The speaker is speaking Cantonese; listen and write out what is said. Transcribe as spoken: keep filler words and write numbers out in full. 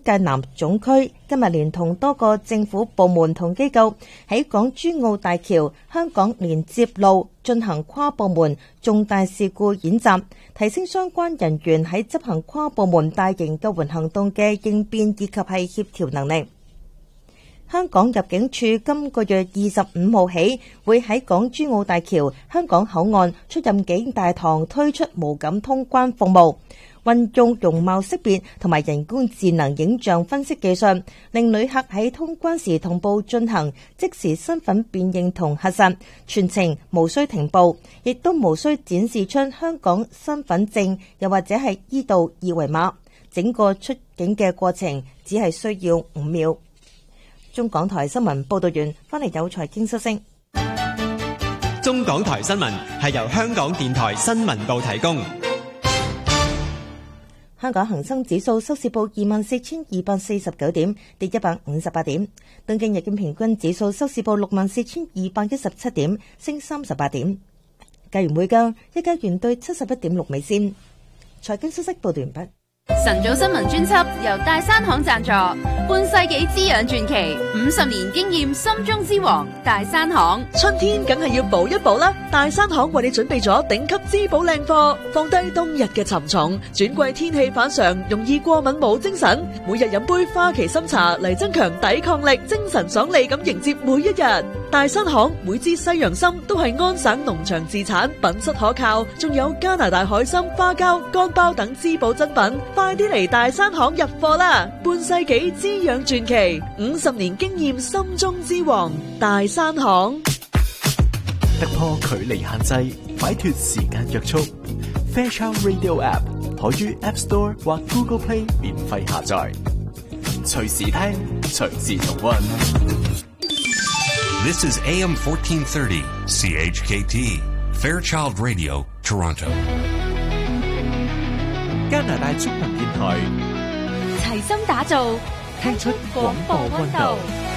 界南總區今日連同多個政府部門同機構喺港珠澳大橋香港連接路進行跨部門重大事故演習，提升相關人員喺執行跨部門大型救援行動嘅應變以及係協調能力。香港入境處今個月二十五號起，會喺港珠澳大橋香港口岸出入境大堂推出無感通關服務，運用容貌識別同埋人工智能影像分析技術，令旅客喺通關時同步進行即時身份辨認同核實，全程無需停步，亦都無需展示出香港身份證又或者係依度二維碼，整個出境嘅過程只係需要五秒。中港台新聞報道完，翻嚟有財經消息。 中港台新聞係由香港電台新聞部提供。 香港恒生指數收市報二萬四千二百四十九點，跌一百五十八點。東京日經平均指數收市報六萬四千二百一十七點，升三十八點。加元匯價，一加元兌七十一點六美仙。財經消息報道完畢。 晨早新聞專輯由大山行贊助，半世紀滋養傳奇，五十年經驗，心中之王大山行。 春天梗係要補一補啦，大山行為你準備咗頂級滋補靚貨，放低冬日嘅沉重，轉季天氣反常，容易過敏冇精神，每日飲杯花旗參茶嚟增強抵抗力，精神爽利咁迎接每一日。大山行每支西洋參都係安省農場自產，品質可靠，仲有加拿大海參、花膠、乾包等滋補珍品。快啲嚟大山行入貨啦！半世紀滋養傳奇，五十年經驗，心中之王。大山行突破距離限制，擺脫時間約束。Fairchild Radio App 可於 App Store 或 Google Play 免費下載，隨時聽，隨時重溫。 This is A M fourteen thirty C H K T Fairchild Radio Toronto。 加拿大中文電台齊心打造， 聽出廣播溫度。